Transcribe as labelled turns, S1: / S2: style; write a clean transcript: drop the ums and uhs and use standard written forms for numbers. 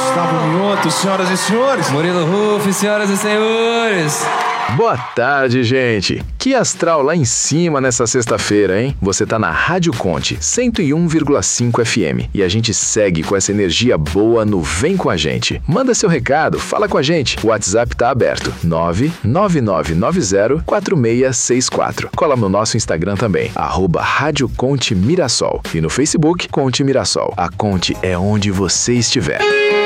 S1: Gustavo Mioto, senhoras e senhores.
S2: Murilo Ruff, senhoras e senhores.
S3: Boa tarde, gente. Que astral lá em cima nessa sexta-feira, hein? Você tá na Rádio Conte 101,5 FM e a gente segue com essa energia boa no Vem Com a Gente. Manda seu recado, fala com a gente. O WhatsApp tá aberto, 999904664. Cola no nosso Instagram também, @Rádio Conte Mirassol. E no Facebook, Conte Mirassol. A Conte é onde você estiver.